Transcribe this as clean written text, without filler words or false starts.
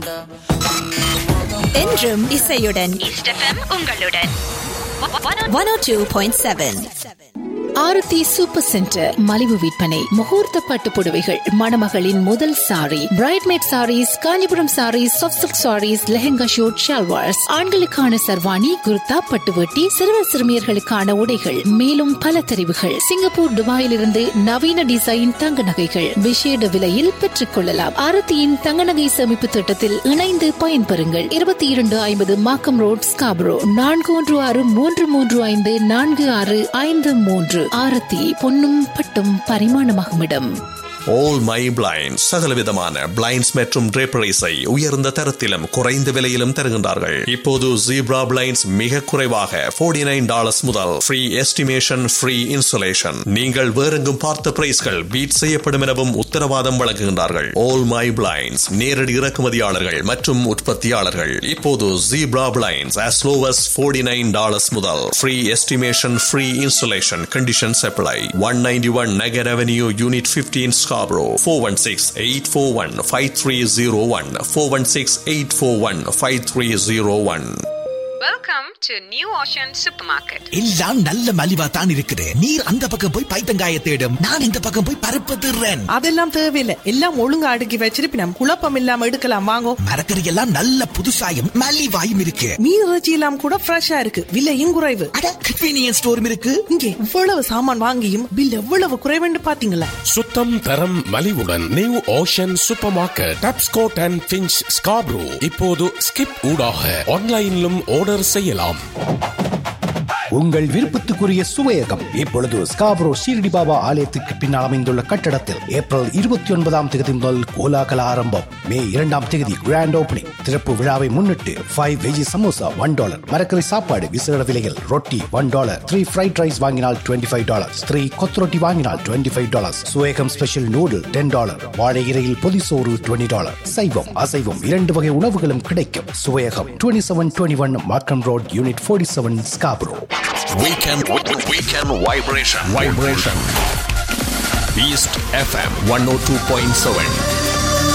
என்றும் இசையுடன் east FM உங்களுடன் 102.7. ஆரத்தி சூப்பர் சென்டர் மலிவு விற்பனை முகூர்த்த பட்டு புடவைகள் மணமகளின் முதல் sorry பிரைட்மேட் saris Kanchipuram saris soft silk saris lehenga shoot shalwars ஆண்களுக்கான சர்வாணி குர்தா பட்டுவட்டி சிறுவர் சிறுமியர்களுக்கான உடைகள் மேலும் பல தெரிவுகள் சிங்கப்பூர் துபாயிலிருந்து நவீன டிசைன் தங்க நகைகள் விசேட விலையில் பெற்றுக் கொள்ளலாம். ஆரத்தியின் தங்க நகை சேமிப்பு திட்டத்தில் இணைந்து பயன்பெறுங்கள். 2250 மாக்கம் ரோட் ஸ்காப்ரோ 4163354653. ஆரத்தி பொன்னும் பட்டும் பரிமாணமாகும் இடம். All My Blinds சகலவிதமான பிளைண்ட்ஸ் மற்றும் draperies-ஐ உயர்ந்த தரத்திலும் குறைந்த விலையிலும் தருகின்றார்கள். இப்போது Zebra Blinds மிக குறைவாக $49 முதல் ஃப்ரீ எஸ்டிமேஷன், ஃப்ரீ இன்சுலேஷன். நீங்கள் வேறெங்கும் பார்த்த பிரைஸ்கள் பீட் செய்யப்படும் எனவும் உத்தரவாதம் வழங்குகின்றார்கள். All My Blinds நேரடி இறக்குமதியாளர்கள் மற்றும் உற்பத்தியாளர்கள். இப்போது Zebra Blinds as low as $49 முதல் free estimation, free insulation. Conditions apply. 191 Nagar Avenue, Unit 15, Scarborough. 416-841-5301. 416-841-5301. Welcome to New Ocean Supermarket. எல்லாம் நல்ல மலிவா தான் இருக்குது. நீர் அந்த பக்கம் போய் பைத்தங்காய தேடும், நான் இந்த பக்கம் போய் பருப்பு திருறேன். அதெல்லாம் தேவையில்லை, எல்லாம் ஒழுங்கா அடுக்கி வச்சிருப்பினம். குழப்பம் இல்லாம எடுக்கலாம் வாங்கோ. மரக்கறி எல்லாம் நல்ல புதுசாயும் மலிவாயும் இருக்கு. மீன் இறைச்சி எல்லாம் கூட ஃப்ரெஷ்ஷா இருக்கு, விலையும் குறைவு. அட கன்வீனியன்ஸ் ஸ்டோரும் இருக்கு. இங்கே இவ்வளவு சாமான் வாங்கியும் பில் எவ்வளவு குறைவுன்னு பாத்தீங்களா? சுத்தம் தரம் மலிவுடன் new ocean super market, Tapscott and pinch, Scarborough. இப்போது ஸ்கிப் ஊடாக ஆன்லைனிலும் ஆர்டர் செய்யலாம். உங்கள் விருப்பத்துக்குரிய சுவையகம் இப்பொழுது ஸ்காப்ரோ ஷீரடி பாபா ஆலயத்துக்கு பின்னால் அமைந்துள்ள கட்டடத்தில் ஏப்ரல் 29 முதல் கோலாகல ஆரம்பம். மே 2 கிராண்ட் ஓபனிங். திறப்பு விழாவை முன்னிட்டு 5 வெஜி சமோசா $1, மரக்கறி சாப்பாடு விசேட விலையில் ரொட்டி $1, 3 ஃப்ரைட் ரைஸ் வாங்கினால் $25, 3 கொத்துரொட்டி வாங்கினால் $25, சுவேகம் ஸ்பெஷல் நூடுல் $10, வாழை இலையில் பொதிசோறு $20. சைவம் அசைவம் 2 வகை உணவுகளும் கிடைக்கும். சுவையகம் 2721 மார்க்கம் road, unit 47, Scarborough. Weekend vibration. East FM 102.7.